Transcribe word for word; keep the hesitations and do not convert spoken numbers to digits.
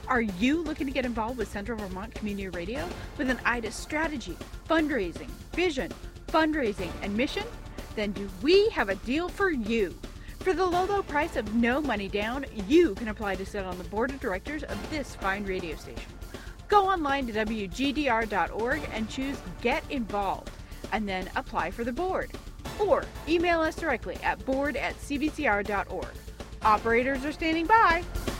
Are you looking to get involved with Central Vermont Community Radio with an eye to strategy, fundraising, vision, fundraising, and mission? Then do we have a deal for you? For the low, low price of no money down, you can apply to sit on the board of directors of this fine radio station. Go online to W G D R dot org and choose Get Involved, and then apply for the board. Or email us directly at board at C V C R dot org. Operators are standing by.